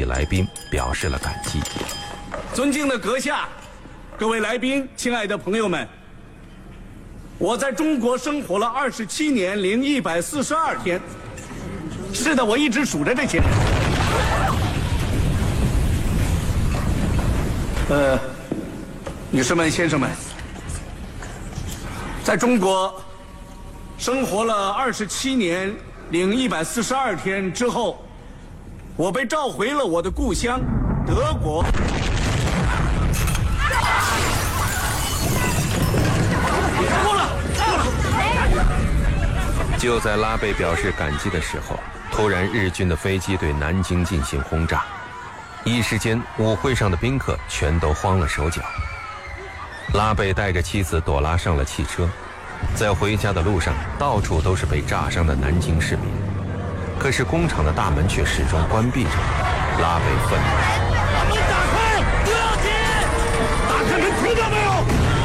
来宾表示了感激。 尊敬的阁下，各位来宾，亲爱的朋友们，我在中国生活了27年零142天。是的，我一直数着这些。女士们、先生们，在中国生活了27年零142天之后，我被召回了我的故乡德国。 就在拉贝表示感激的时候，突然日军的飞机对南京进行轰炸，一时间舞会上的宾客全都慌了手脚。拉贝带着妻子朵拉上了汽车，在回家的路上，到处都是被炸伤的南京市民，可是工厂的大门却始终关闭着。拉贝愤怒： 把门打开，不要紧！打开门，听到没有？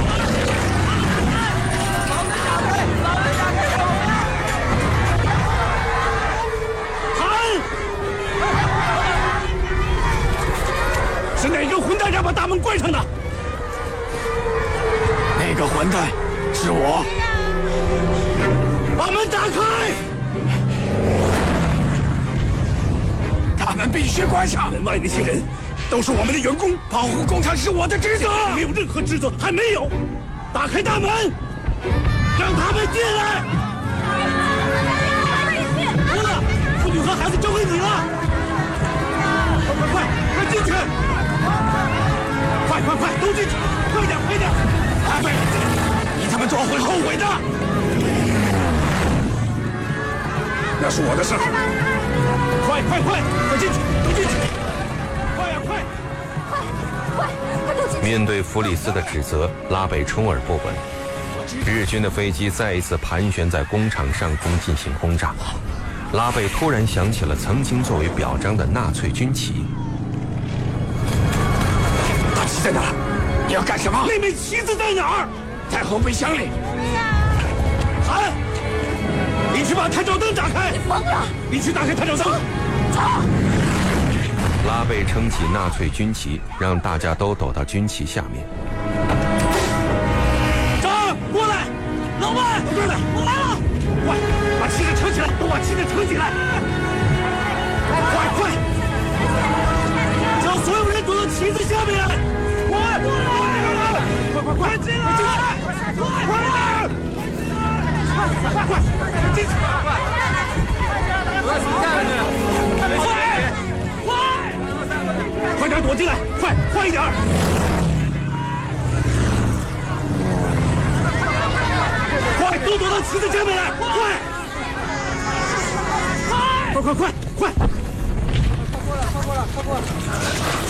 把门打开，把门打开！是哪个混蛋让把大门关上的？那个混蛋是我。把门打开！大门必须关上。门外那些人都是我们的员工，保护工厂是我的职责。没有任何职责，还没有。打开大门，让他们进来。好了，妇女和孩子交给你了。快进去！快，都进去！快点！阿贝，你他妈做会后悔的。那是我的事。快进去！都进去！快都进去！ 面对弗里斯的指责，拉贝充耳不闻。日军的飞机再一次盘旋在工厂上空进行轰炸。拉贝突然想起了曾经作为表彰的纳粹军旗。 大旗在哪儿？你要干什么？那枚旗子在哪儿？在后备箱里。喊！你去把探照灯打开。你疯了！你去打开探照灯。走！ 拉贝撑起纳粹军旗，让大家都躲到军旗下面。 张，过来！老万，过来！我来了！快，把旗子撑起来！都把旗子撑起来！快！叫所有人躲到旗子下面！快进来！快进去！快点躲进来！快一点！快，都躲到旗子下面来！快！快过来！